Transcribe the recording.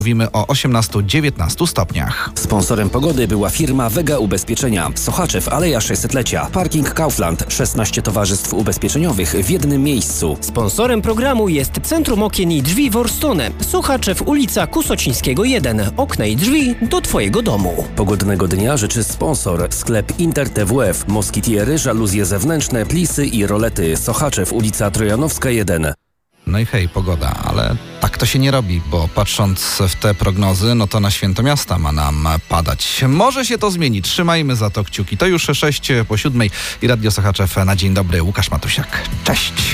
Mówimy o 18-19 stopniach. Sponsorem pogody była firma Vega Ubezpieczenia. Sochaczew, Aleja 600-lecia. Parking Kaufland. 16 towarzystw ubezpieczeniowych w jednym miejscu. Sponsorem programu jest Centrum Okien i Drzwi Worstone. Sochaczew, ulica Kusocińskiego 1. Okna i drzwi do Twojego domu. Pogodnego dnia życzy sponsor. Sklep Inter TWF. Moskitiery, żaluzje zewnętrzne, plisy i rolety. Sochaczew, ulica Trojanowska 1. No i hej, pogoda, ale tak to się nie robi, bo patrząc w te prognozy, no to na święto miasta ma nam padać. Może się to zmieni, trzymajmy za to kciuki. To już 6 po 7 i Radio Sochaczew na dzień dobry. Łukasz Matusiak. Cześć.